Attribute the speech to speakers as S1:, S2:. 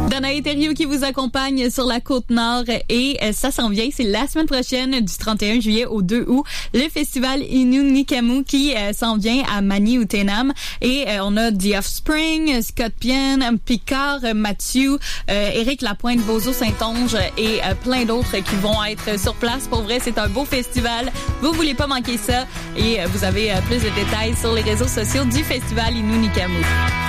S1: Danae Thériault qui vous accompagne sur la Côte-Nord et ça s'en vient, c'est la semaine prochaine du 31 juillet au 2 août, le festival Innu Nikamu qui s'en vient à Manioutenam et on a The Offspring, Scott Pienne, Picard, Mathieu, Éric Lapointe, Bozo Saint-Onge et plein d'autres qui vont être sur place. Pour vrai, c'est un beau festival. Vous voulez pas manquer ça et vous avez plus de détails sur les réseaux sociaux du festival Innu Nikamu.